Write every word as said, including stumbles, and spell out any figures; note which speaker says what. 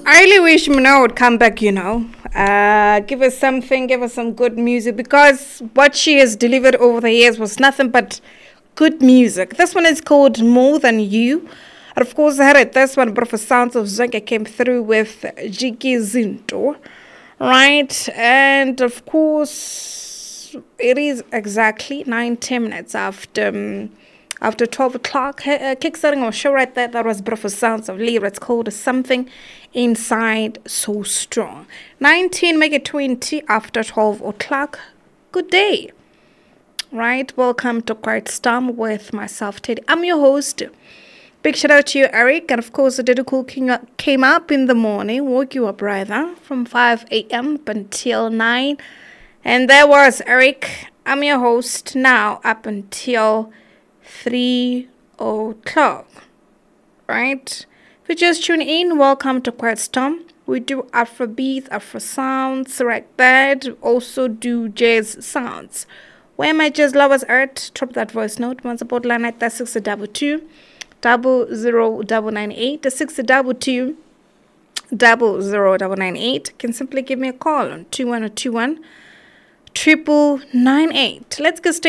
Speaker 1: I really wish Mona would come back, you know. Uh, give us something, give us some good music, because what she has delivered over the years was nothing but good music. This one is called More Than You. And of course, I heard this one, but for Sounds of Zonke came through with Jiki Zinto, right? And of course, it is exactly nine, ten minutes after. Um, After twelve o'clock, uh, kickstarting our show right there. That was beautiful sounds of Libra. It's called Something Inside So Strong. nineteen, make it twenty after twelve o'clock. Good day. Right, welcome to Quiet Storm with myself, Teddy. I'm your host. Big shout out to you, Eric. And of course, the Diddy Cool King came up in the morning, woke you up rather, from five a.m. up until nine. And there was Eric. I'm your host now up until three o'clock, right? If you just tune in, welcome to Quiet Storm. We do Afrobeat, Afro sounds, right there. Also do jazz sounds. Where my jazz lovers are at, drop that voice note. Once about line at that six double two, double zero double nine eight, the six double two, double zero double nine eight. Can simply give me a call on two one or two one triple nine eight. Let's get started.